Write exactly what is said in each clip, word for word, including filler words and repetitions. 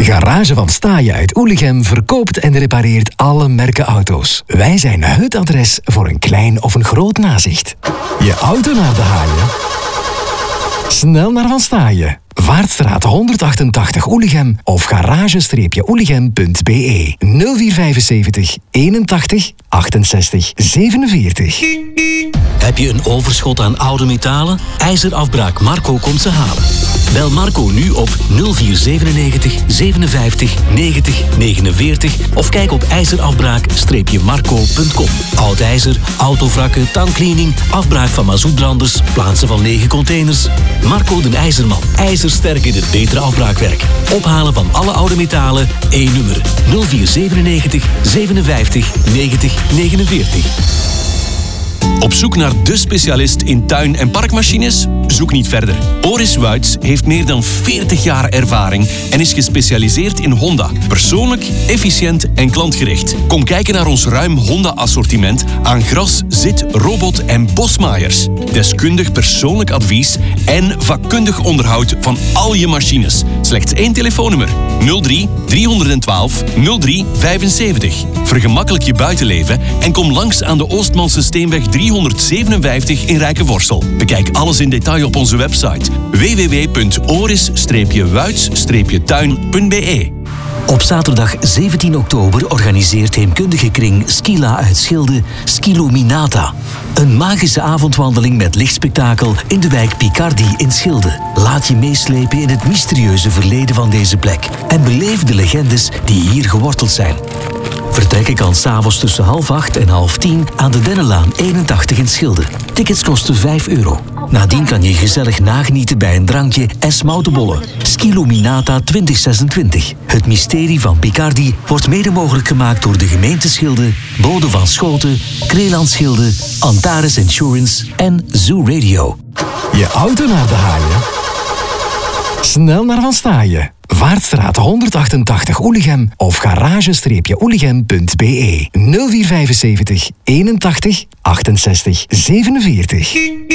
Garage van Staaien uit Oelichem verkoopt en repareert alle merken auto's. Wij zijn het adres voor een klein of een groot nazicht. Je auto naar de haaien? Snel naar Van Staaien. Vaartstraat honderdachtentachtig Oelichem of garage-oelichem punt b e nul vier vijfenzeventig eenentachtig achtenzestig zevenenveertig. Heb je een overschot aan oude metalen? IJzerafbraak Marco komt ze halen. Bel Marco nu op nul vier zevenennegentig zevenenvijftig negentig negenenveertig of kijk op ijzerafbraak marco punt com. Oud ijzer, autovrakken, tankcleaning, afbraak van mazoetbranders, plaatsen van lege containers. Marco den IJzerman. IJzersterk in het betere afbraakwerk. Ophalen van alle oude metalen, één nummer. nul vier zevenennegentig zevenenvijftig negentig negenenveertig. Op zoek naar de specialist in tuin- en parkmachines? Zoek niet verder. Oris Wuits heeft meer dan veertig jaar ervaring en is gespecialiseerd in Honda. Persoonlijk, efficiënt en klantgericht. Kom kijken naar ons ruim Honda-assortiment aan gras, zit, robot en bosmaaiers. Deskundig persoonlijk advies en vakkundig onderhoud van al je machines. Slechts één telefoonnummer. nul drie driehonderdtwaalf nul drie vijfenzeventig. Vergemakkelijk je buitenleven en kom langs aan de Oostmalse Steenweg driehonderdzevenenvijftig in Rijkenvorsel. Bekijk alles in detail op onze website w w w punt oris wuits tuin punt b e. Op zaterdag zeventien oktober organiseert heemkundige kring Skila uit Schilde Skiluminata. Een magische avondwandeling met lichtspektakel in de wijk Picardi in Schilde. Laat je meeslepen in het mysterieuze verleden van deze plek en beleef de legendes die hier geworteld zijn. Vertrekken kan s'avonds tussen half acht en half tien aan de Dennenlaan eenentachtig in Schilde. Tickets kosten vijf euro. Nadien kan je gezellig nagenieten bij een drankje en smoutenbollen. Skiluminata twintig zesentwintig. Het mysterie van Picardi wordt mede mogelijk gemaakt door de gemeente Schilde, Bode van Schoten, Kreeland Schilde, Antares Insurance en Zoo Radio. Je auto naar de haaien? Snel naar Van Staaien. Vaartstraat honderdachtentachtig Oelichem of garage-oelichem punt b e nul vier vijfenzeventig eenentachtig achtenzestig zevenenveertig.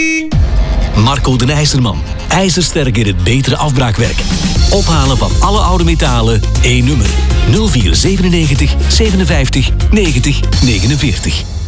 Marco den IJzerman. IJzersterk in het betere afbraakwerk. Ophalen van alle oude metalen, één nummer. nul vier zevenennegentig zevenenvijftig negentig negenenveertig.